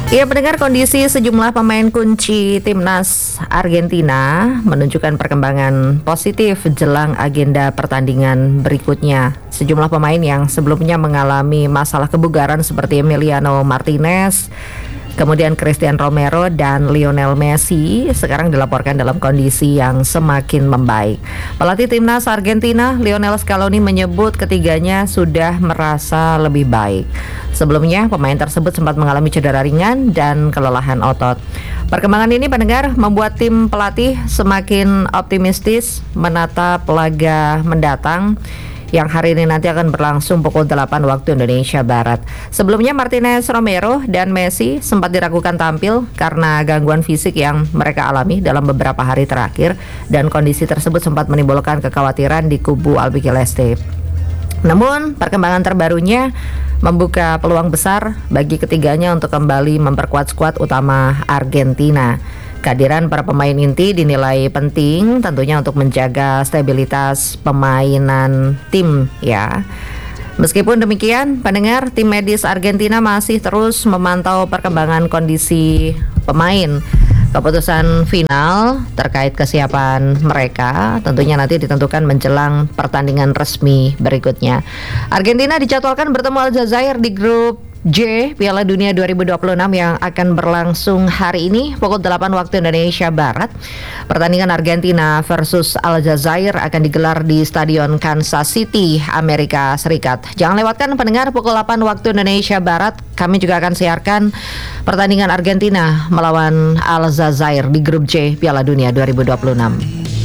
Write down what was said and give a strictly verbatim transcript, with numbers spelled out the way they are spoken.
Ya, pendengar, kondisi sejumlah pemain kunci timnas Argentina menunjukkan perkembangan positif jelang agenda pertandingan berikutnya. Sejumlah pemain yang sebelumnya mengalami masalah kebugaran seperti Emiliano Martinez, kemudian Christian Romero dan Lionel Messi sekarang dilaporkan dalam kondisi yang semakin membaik. Pelatih timnas Argentina Lionel Scaloni menyebut ketiganya sudah merasa lebih baik. Sebelumnya pemain tersebut sempat mengalami cedera ringan dan kelelahan otot. Perkembangan ini, pendengar, membuat tim pelatih semakin optimistis menatap laga mendatang yang hari ini nanti akan berlangsung pukul delapan waktu Indonesia Barat. Sebelumnya Martinez, Romero, dan Messi sempat diragukan tampil karena gangguan fisik yang mereka alami dalam beberapa hari terakhir, dan kondisi tersebut sempat menimbulkan kekhawatiran di kubu albiceleste. Namun perkembangan terbarunya membuka peluang besar bagi ketiganya untuk kembali memperkuat skuad utama Argentina. Kehadiran para pemain inti dinilai penting tentunya untuk menjaga stabilitas pemainan tim ya. Meskipun demikian, pendengar, tim medis Argentina masih terus memantau perkembangan kondisi pemain. Keputusan final terkait kesiapan mereka tentunya nanti ditentukan menjelang pertandingan resmi berikutnya. Argentina dijadwalkan bertemu Aljazair di grup J Piala Dunia dua ribu dua puluh enam yang akan berlangsung hari ini pukul delapan waktu Indonesia Barat. Pertandingan Argentina versus Aljazair akan digelar di Stadion Kansas City, Amerika Serikat. Jangan lewatkan, pendengar, pukul delapan waktu Indonesia Barat. Kami juga akan siarkan pertandingan Argentina melawan Aljazair di grup J Piala Dunia dua ribu dua puluh enam.